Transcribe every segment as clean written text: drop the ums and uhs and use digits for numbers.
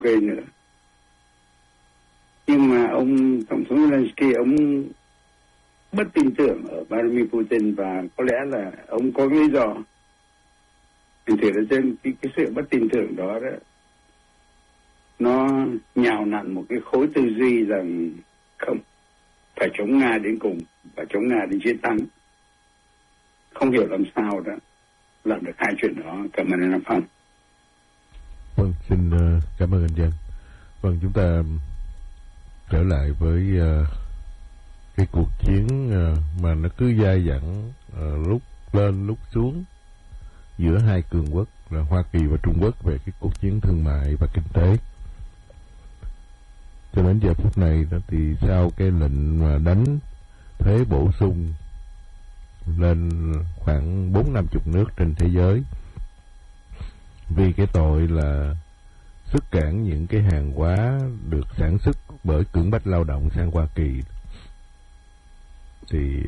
gây nữa. Nhưng mà ông Tổng thống Zelensky, ông bất tin tưởng ở Vladimir Putin, và có lẽ là ông có lý do. Thành thử là trên cái sự bất tin tưởng đó nó nhào nặn một cái khối tư duy rằng không, phải chống Nga đến cùng, phải chống Nga đến chiến thắng. Không hiểu làm sao đó làm được hai chuyện đó. Cảm ơn anh Phong. Vâng, xin cảm ơn anh Giang. Vâng, chúng ta trở lại với cái cuộc chiến mà nó cứ dai dẳng, lúc lên lúc xuống giữa hai cường quốc là Hoa Kỳ và Trung Quốc về cái cuộc chiến thương mại và kinh tế. Cho đến giờ phút này đó thì sau cái lệnh mà đánh thuế bổ sung lên khoảng 40-50 nước trên thế giới vì cái tội là xuất cản những cái hàng hóa được sản xuất bởi cưỡng bách lao động sang Hoa Kỳ, thì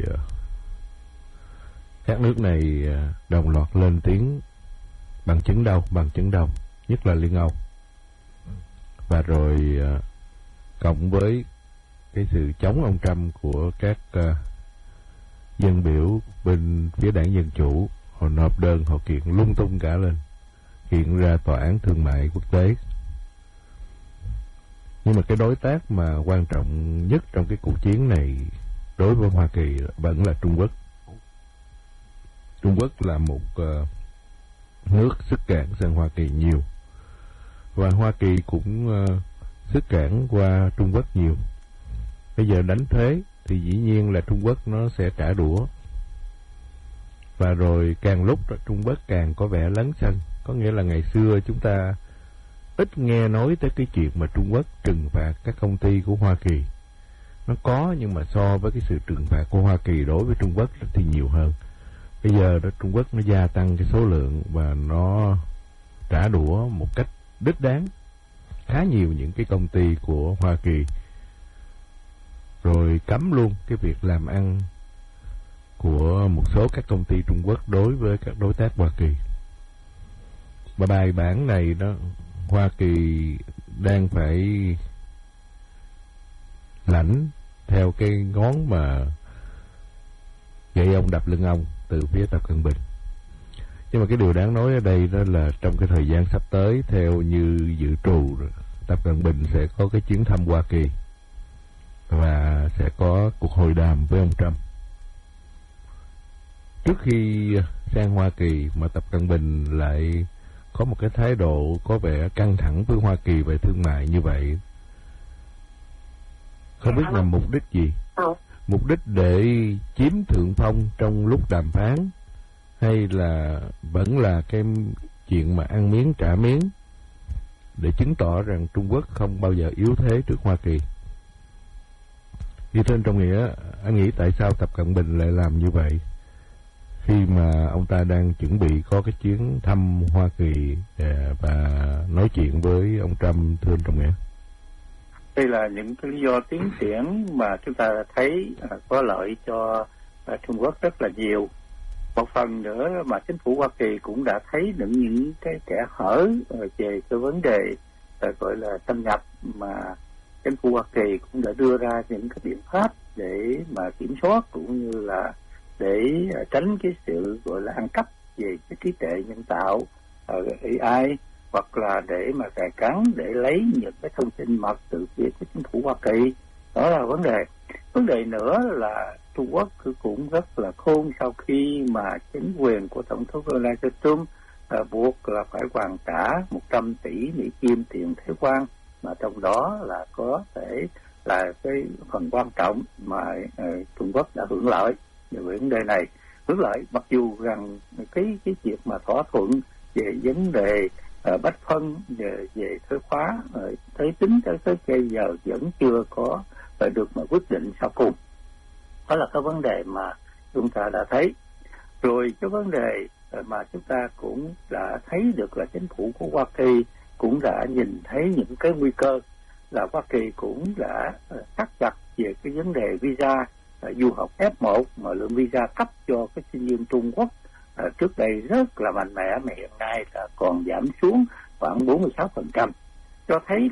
các nước này đồng loạt lên tiếng bằng chứng đâu, nhất là Liên Âu. Và rồi cộng với cái sự chống ông Trump của các dân biểu bên phía đảng Dân Chủ, họ nộp đơn, họ kiện lung tung cả lên, kiện ra tòa án thương mại quốc tế. Nhưng mà cái đối tác mà quan trọng nhất trong cái cuộc chiến này đối với Hoa Kỳ vẫn là Trung Quốc. Trung Quốc là một nước xuất cảng sang Hoa Kỳ nhiều, và Hoa Kỳ cũng xuất cảng qua Trung Quốc nhiều. Bây giờ đánh thuế thì dĩ nhiên là Trung Quốc nó sẽ trả đũa, và rồi càng lúc Trung Quốc càng có vẻ lấn sân. Có nghĩa là ngày xưa chúng ta ít nghe nói tới cái chuyện mà Trung Quốc trừng phạt các công ty của Hoa Kỳ. Nó có, nhưng mà so với cái sự trừng phạt của Hoa Kỳ đối với Trung Quốc thì nhiều hơn. Bây giờ đó Trung Quốc nó gia tăng cái số lượng và nó trả đũa một cách đích đáng khá nhiều những cái công ty của Hoa Kỳ, rồi cấm luôn cái việc làm ăn của một số các công ty Trung Quốc đối với các đối tác Hoa Kỳ. Và bài bản này đó, Hoa Kỳ đang phải lãnh theo cái ngón mà gậy ông đập lưng ông từ phía Tập Cận Bình. Nhưng mà cái điều đáng nói ở đây đó là trong cái thời gian sắp tới, theo như dự trù, Tập Cận Bình sẽ có cái chuyến thăm Hoa Kỳ và sẽ có cuộc hội đàm với ông Trump. Trước khi sang Hoa Kỳ mà Tập Cận Bình lại có một cái thái độ có vẻ căng thẳng với Hoa Kỳ về thương mại như vậy, không biết là mục đích gì? Mục đích để chiếm thượng phong trong lúc đàm phán, hay là vẫn là cái chuyện mà ăn miếng trả miếng để chứng tỏ rằng Trung Quốc không bao giờ yếu thế trước Hoa Kỳ? Như trên trong nghĩa, anh nghĩ tại sao Tập Cận Bình lại làm như vậy khi mà ông ta đang chuẩn bị có cái chuyến thăm Hoa Kỳ và nói chuyện với ông Trump, thưa anh Trọng Nghĩa? Đây là những cái lý do tiến triển mà chúng ta thấy có lợi cho Trung Quốc rất là nhiều. Một phần nữa mà chính phủ Hoa Kỳ cũng đã thấy được những cái kẽ hở về cái vấn đề gọi là xâm nhập, mà chính phủ Hoa Kỳ cũng đã đưa ra những cái biện pháp để mà kiểm soát, cũng như là để tránh cái sự gọi là ăn cắp về cái trí tuệ nhân tạo AI, hoặc là để mà cài cắn để lấy những cái thông tin mật từ phía của chính phủ Hoa Kỳ. Đó là vấn đề. Vấn đề nữa là Trung Quốc cũng rất là khôn sau khi mà chính quyền của Tổng thống Donald Trump buộc là phải hoàn trả 100 tỷ Mỹ Kim tiền thuế quan, mà trong đó là có thể là cái phần quan trọng mà Trung Quốc đã hưởng lợi về vấn đề này. Hưởng lợi mặc dù rằng cái việc mà thỏa thuận về vấn đề bách phân về thuế khóa, thuế tính tới bây giờ vẫn chưa có được mà quyết định sau cùng. Đó là cái vấn đề mà chúng ta đã thấy. Rồi cái vấn đề mà chúng ta cũng đã thấy được là chính phủ của Hoa Kỳ cũng đã nhìn thấy những cái nguy cơ, là Hoa Kỳ cũng đã thắt chặt về cái vấn đề visa du học F1, mà lượng visa cấp cho cái sinh viên Trung Quốc trước đây rất là mạnh mẽ, mà hiện nay là còn giảm xuống khoảng 46%. cho thấy